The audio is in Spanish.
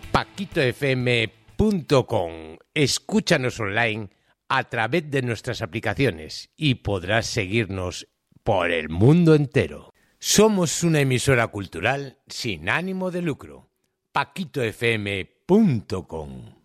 paquitofm.com. Escúchanos online a través de nuestras aplicaciones y podrás seguirnos por el mundo entero. Somos una emisora cultural sin ánimo de lucro. paquitofm.com.